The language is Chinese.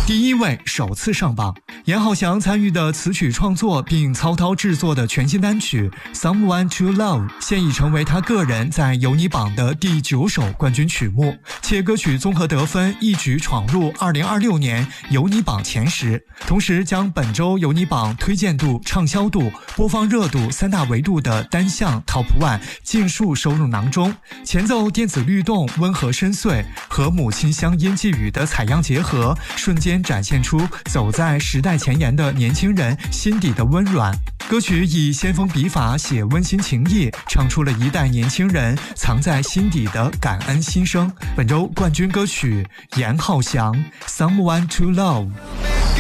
第1位首次上榜。严浩翔参与的词曲创作并操刀制作的全新单曲 Someone to Love 现已成为他个人在有你榜的第9首冠军曲目，且歌曲综合得分一举闯入2026年有你榜前10，同时将本周有你榜推荐度、畅销度、播放热度3大维度的单项 Top 1尽数收入囊中。前奏电子律动温和深邃，和母亲乡音寄语的采样结合，瞬间展现出走在时代前沿的年轻人心底的温软。歌曲以先锋笔法写温馨情谊，唱出了一代年轻人藏在心底的感恩心声。本周冠军歌曲严浩翔 Someone to Love。